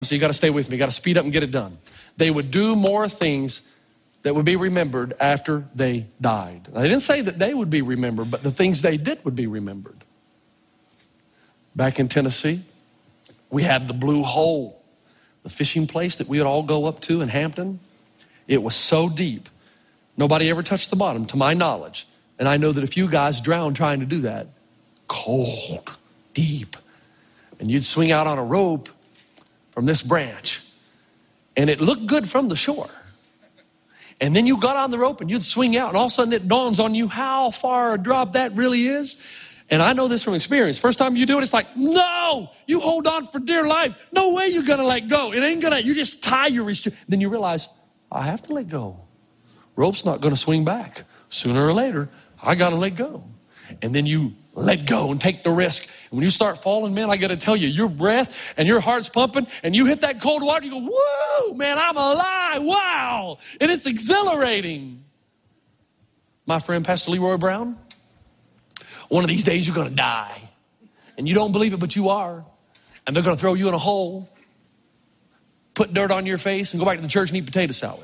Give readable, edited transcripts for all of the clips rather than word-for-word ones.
So you got to stay with me. You got to speed up and get it done. They would do more things that would be remembered after they died. Now, they didn't say that they would be remembered, but the things they did would be remembered. Back in Tennessee, we had the Blue Hole, the fishing place that we would all go up to in Hampton. It was so deep. Nobody ever touched the bottom, to my knowledge. And I know that a few guys drowned trying to do that. Cold, deep. And you'd swing out on a rope from this branch. And it looked good from the shore. And then you got on the rope and you'd swing out. And all of a sudden it dawns on you how far a drop that really is. And I know this from experience. First time you do it, it's like, no, you hold on for dear life. No way you're going to let go. It ain't going to, you just tie your wrist. Then you realize, I have to let go. Rope's not going to swing back. Sooner or later, I got to let go. And then you let go and take the risk. And when you start falling, man, I got to tell you, your breath and your heart's pumping and you hit that cold water, you go, whoa, man, I'm alive. Wow. And it's exhilarating. My friend, Pastor Leroy Brown, one of these days you're going to die. And you don't believe it, but you are. And they're going to throw you in a hole, put dirt on your face, and go back to the church and eat potato salad.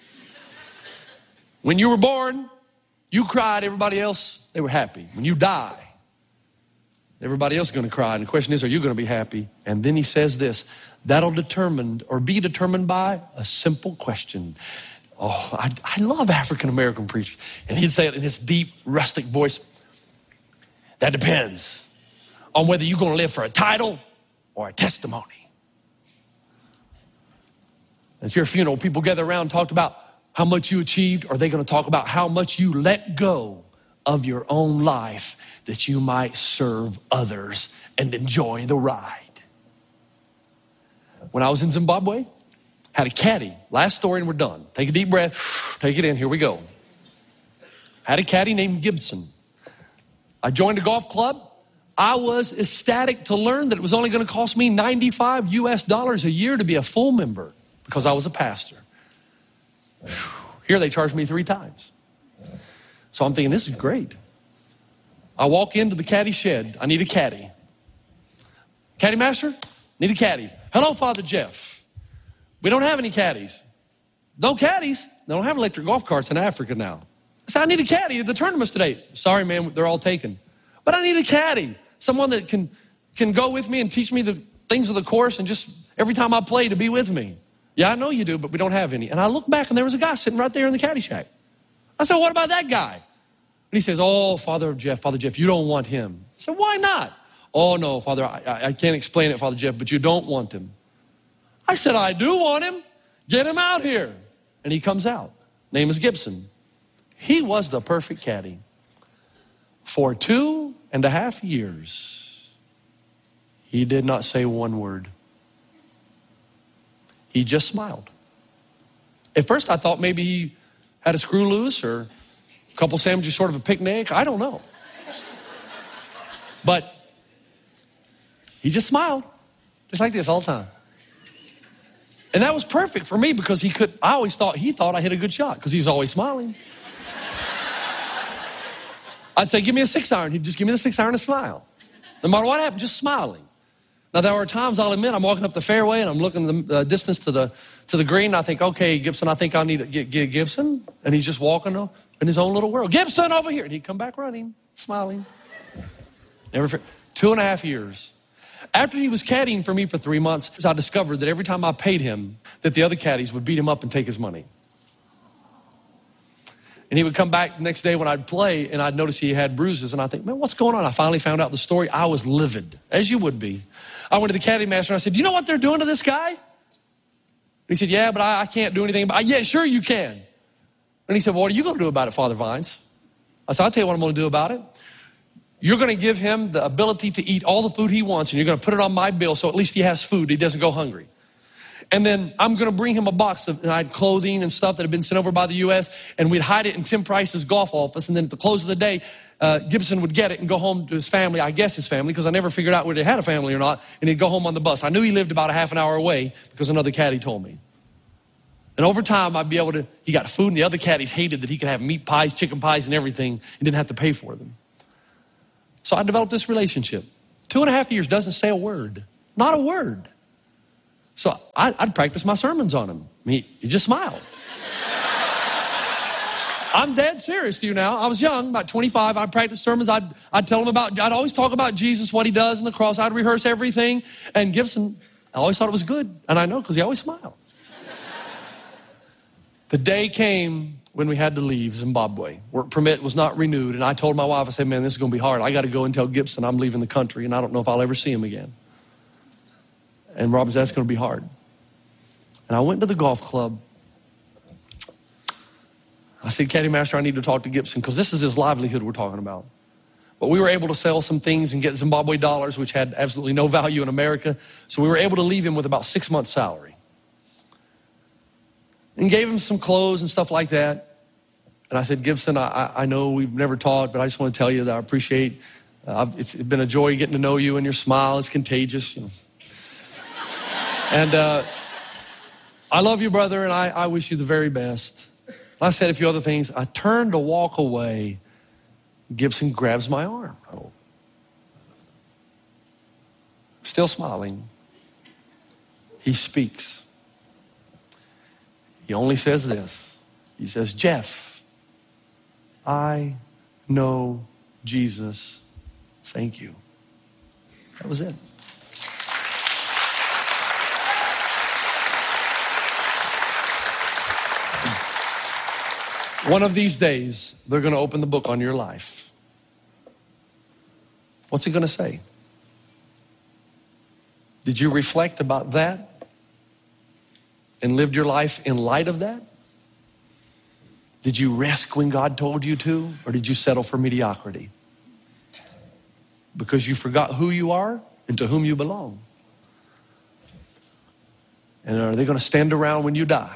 When you were born, you cried. Everybody else, they were happy. When you die, everybody else is going to cry. And the question is, are you going to be happy? And then he says this, that'll be determined by a simple question. Oh, I love African-American preachers. And he'd say it in his deep, rustic voice. That depends on whether you're going to live for a title or a testimony. At your funeral, people gather around and talk about how much you achieved. Or are they going to talk about how much you let go of your own life that you might serve others and enjoy the ride? When I was in Zimbabwe, had a caddy. Last story and we're done. Take a deep breath. Take it in. Here we go. Had a caddy named Gibson. I joined a golf club. I was ecstatic to learn that it was only going to cost me $95 a year to be a full member because I was a pastor. Here they charged me 3 times. So I'm thinking, this is great. I walk into the caddy shed. I need a caddy. Caddy master, need a caddy. Hello, Father Jeff. We don't have any caddies. No caddies. They don't have electric golf carts in Africa now. I said, I need a caddy at the tournaments today. Sorry, man, they're all taken. But I need a caddy. Someone that can go with me and teach me the things of the course and just every time I play to be with me. Yeah, I know you do, but we don't have any. And I looked back and there was a guy sitting right there in the caddy shack. I said, what about that guy? And he says, oh, Father Jeff, you don't want him. I said, why not? Oh, no, Father, I can't explain it, Father Jeff, but you don't want him. I said, I do want him. Get him out here. And he comes out. Name is Gibson. He was the perfect caddy. For 2.5 years, he did not say one word. He just smiled. At first, I thought maybe he had a screw loose or a couple sandwiches short of a picnic. I don't know. But he just smiled, just like this all the time. And that was perfect for me because I always thought he thought I hit a good shot because he was always smiling. I'd say, give me a 6-iron. He'd just give me the 6-iron and smile. No matter what happened, just smiling. Now, there are times, I'll admit, I'm walking up the fairway and I'm looking the distance to the green. And I think, okay, Gibson, I think I need to get Gibson. And he's just walking in his own little world. Gibson, over here. And he'd come back running, smiling. Never 2.5 years. After he was caddying for me for 3 months, I discovered that every time I paid him, that the other caddies would beat him up and take his money. And he would come back the next day when I'd play and I'd notice he had bruises. And I think, man, what's going on? I finally found out the story. I was livid, as you would be. I went to the caddy master and I said, do you know what they're doing to this guy? And he said, yeah, but I can't do anything about it. Yeah, sure you can. And he said, well, what are you going to do about it, Father Vines? I said, I'll tell you what I'm going to do about it. You're going to give him the ability to eat all the food he wants and you're going to put it on my bill so at least he has food. He doesn't go hungry. And then I'm going to bring him a box of clothing and stuff that had been sent over by the U.S. and we'd hide it in Tim Price's golf office. And then at the close of the day, Gibson would get it and go home to his family, I guess his family, because I never figured out whether he had a family or not. And he'd go home on the bus. I knew he lived about a half an hour away because another caddy told me. And over time, I'd be able to, he got food and the other caddies hated that he could have meat pies, chicken pies and everything and didn't have to pay for them. So I developed this relationship. 2.5 years, doesn't say a word. Not a word. So I'd practice my sermons on him. He just smiled. I'm dead serious to you now. I was young, about 25. I'd practice sermons. I'd tell him I'd always talk about Jesus, what he does on the cross. I'd rehearse everything. And Gibson, I always thought it was good. And I know because he always smiled. The day came when we had to leave Zimbabwe. Work permit was not renewed. And I told my wife, I said, man, this is going to be hard. I got to go and tell Gibson I'm leaving the country and I don't know if I'll ever see him again. And Rob said, that's going to be hard. And I went to the golf club. I said, Caddy Master, I need to talk to Gibson because this is his livelihood we're talking about. But we were able to sell some things and get Zimbabwe dollars, which had absolutely no value in America. So we were able to leave him with about 6 months' salary. And gave him some clothes and stuff like that. And I said, Gibson, I know we've never talked, but I just want to tell you that I appreciate, it's been a joy getting to know you, and your smile is contagious. You know. And I love you, brother, and I wish you the very best. I said a few other things. I turned to walk away. Gibson grabs my arm. Oh. Still smiling. He speaks. He only says this. He says, Jeff, I know Jesus. Thank you. That was it. One of these days, they're going to open the book on your life. What's it going to say? Did you reflect about that and lived your life in light of that? Did you risk when God told you to, or did you settle for mediocrity? Because you forgot who you are and to whom you belong. And are they going to stand around when you die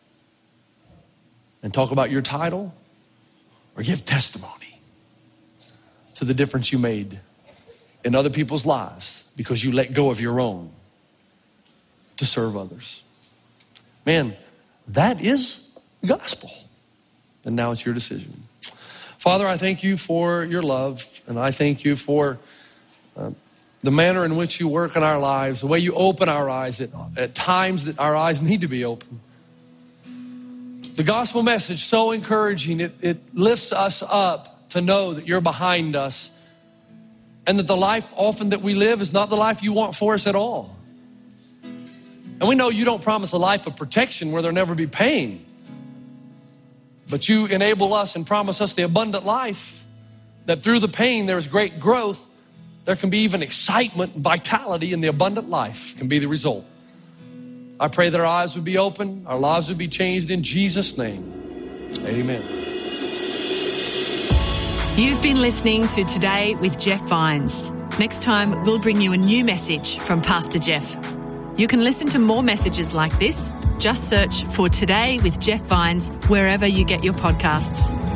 and talk about your title, or give testimony to the difference you made in other people's lives because you let go of your own to serve others? Man, that is the gospel. And now it's your decision. Father, I thank you for your love, and I thank you for the manner in which you work in our lives, the way you open our eyes at times that our eyes need to be open. The gospel message, so encouraging. It lifts us up to know that you're behind us and that the life often that we live is not the life you want for us at all. And we know you don't promise a life of protection where there'll never be pain. But you enable us and promise us the abundant life that through the pain there is great growth. There can be even excitement and vitality, and the abundant life can be the result. I pray that our eyes would be open, our lives would be changed in Jesus' name. Amen. You've been listening to Today with Jeff Vines. Next time, we'll bring you a new message from Pastor Jeff. You can listen to more messages like this. Just search for Today with Jeff Vines wherever you get your podcasts.